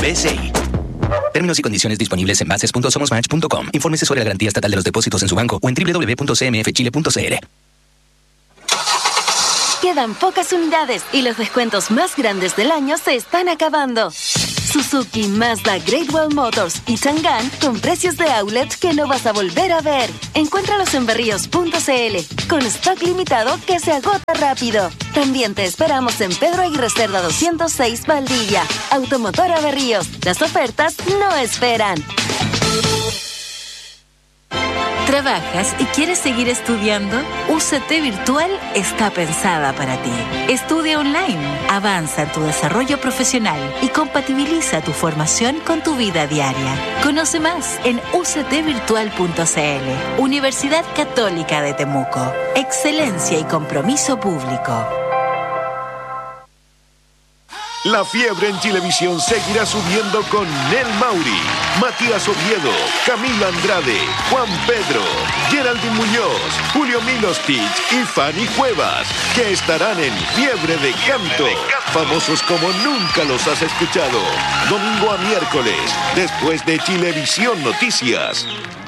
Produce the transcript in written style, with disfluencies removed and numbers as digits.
BCI. Términos y condiciones disponibles en bases.somosmatch.com. Infórmese sobre la garantía estatal de los depósitos en su banco o en www.cmfchile.cl. Quedan pocas unidades y los descuentos más grandes del año se están acabando. Suzuki, Mazda, Great Wall Motors y Chang'an con precios de outlet que no vas a volver a ver. Encuéntralos en berríos.cl con stock limitado que se agota rápido. También te esperamos en Pedro Aguirre Cerda 206 Valdivia. Automotora Berríos. Las ofertas no esperan. ¿Trabajas y quieres seguir estudiando? UCT Virtual está pensada para ti. Estudia online, avanza en tu desarrollo profesional y compatibiliza tu formación con tu vida diaria. Conoce más en uctvirtual.cl. Universidad Católica de Temuco. Excelencia y compromiso público. La fiebre en Chilevisión seguirá subiendo con Nel Mauri, Matías Oviedo, Camila Andrade, Juan Pedro, Geraldine Muñoz, Julio Milostich y Fanny Cuevas, que estarán en Fiebre de Canto. Famosos como nunca los has escuchado. Domingo a miércoles, después de Chilevisión Noticias.